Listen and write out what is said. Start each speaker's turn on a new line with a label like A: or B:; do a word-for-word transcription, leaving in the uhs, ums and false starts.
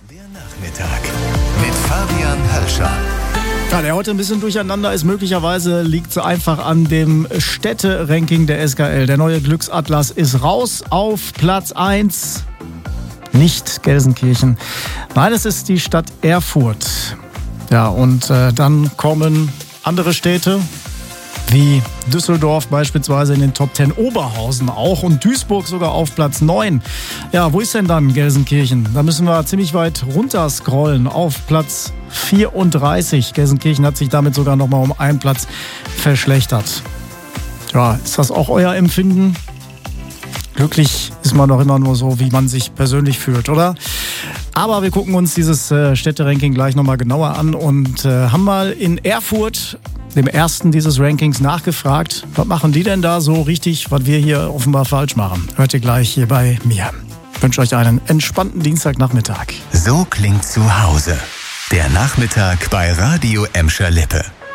A: Der Nachmittag mit Fabian Halscher.
B: Ja, der heute ein bisschen durcheinander ist. Möglicherweise liegt es einfach an dem Städte-Ranking der S K L. Der neue Glücksatlas ist raus auf Platz eins. Nicht Gelsenkirchen. Nein, es ist die Stadt Erfurt. Ja, und äh, dann kommen andere Städte, wie Düsseldorf beispielsweise in den Top zehn, Oberhausen auch und Duisburg sogar auf Platz neun. Ja, wo ist denn dann Gelsenkirchen? Da müssen wir ziemlich weit runter scrollen auf Platz vierunddreißig. Gelsenkirchen hat sich damit sogar nochmal um einen Platz verschlechtert. Ja, ist das auch euer Empfinden? Glücklich ist man doch immer nur so, wie man sich persönlich fühlt, oder? Aber wir gucken uns dieses äh, Städte-Ranking gleich nochmal genauer an und äh, haben mal in Erfurt, dem ersten dieses Rankings, nachgefragt, was machen die denn da so richtig, was wir hier offenbar falsch machen? Hört ihr gleich hier bei mir. Ich wünsche euch einen entspannten Dienstagnachmittag.
A: So klingt zu Hause. Der Nachmittag bei Radio Emscher Lippe.